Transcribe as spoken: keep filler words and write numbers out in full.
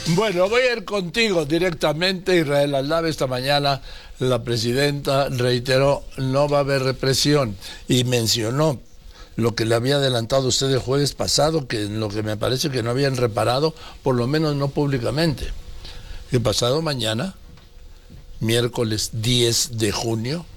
Bueno, voy a ir contigo directamente, Israel Aldave. Esta mañana la presidenta reiteró, no va a haber represión, y mencionó lo que le había adelantado usted el jueves pasado, que en lo que me parece que no habían reparado, por lo menos no públicamente. El pasado mañana, miércoles diez de junio,